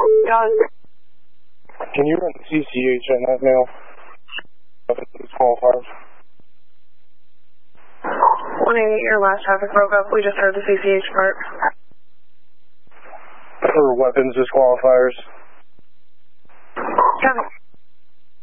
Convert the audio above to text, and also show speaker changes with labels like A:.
A: Got it.
B: Can you run CCH on that now? Disqualifiers.
A: 188, your last traffic broke up. We just heard the CCH part.
B: For weapons disqualifiers.
A: Got it.